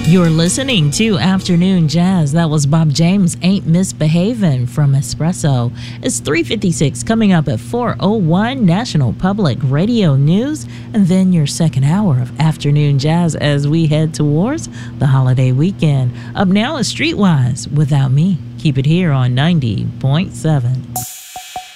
You're listening to Afternoon Jazz. That was Bob James, Ain't Misbehavin' from Espresso. It's 3:56, coming up at 4:01 National Public Radio News, and then your second hour of Afternoon Jazz as we head towards the holiday weekend. Up now is Streetwise, Without Me. Keep it here on 90.7.